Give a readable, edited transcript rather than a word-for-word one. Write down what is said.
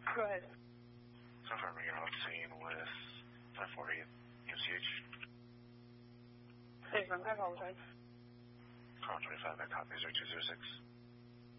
Go ahead. Confirming you're on scene with 548 UCH. Hey, I apologize. Call 25 at copy 0206.